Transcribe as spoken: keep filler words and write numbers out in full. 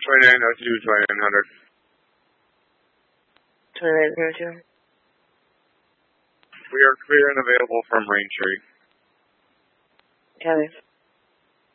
twenty-nine oh two, twenty-nine hundred. twenty-nine oh two. We are clear and available from Raintree. Copy.